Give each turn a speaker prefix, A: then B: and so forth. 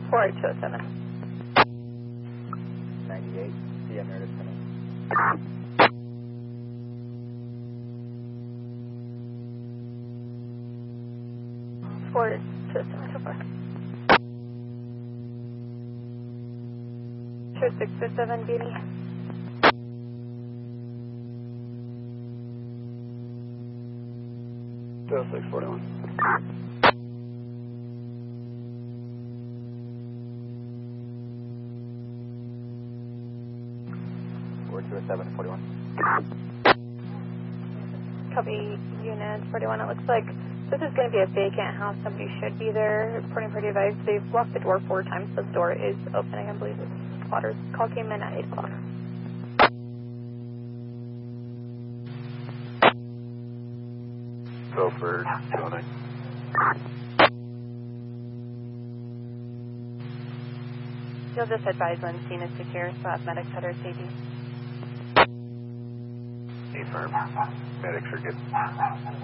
A: 4207.
B: 98, see Meredith Center.
A: Forward to 7 so far. Sure, 607, Beanie.
C: Bill 641.
B: Forward to a 741.
A: Copy, unit 41. It looks like this is going to be a vacant house. Somebody should be there. Reporting for device. They've locked the door 4 times, so the door is opening. I believe the squatter's call came in at 8 o'clock.
C: Go for 209.
A: You'll just advise when scene is secure, so have medics at our safety.
C: Affirm. Medics are good.